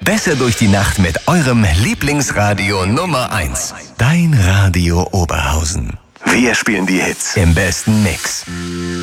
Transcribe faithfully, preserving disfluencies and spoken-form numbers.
Besser durch die Nacht mit eurem Lieblingsradio Nummer eins. Dein Radio Oberhausen. Wir spielen die Hits im besten Mix.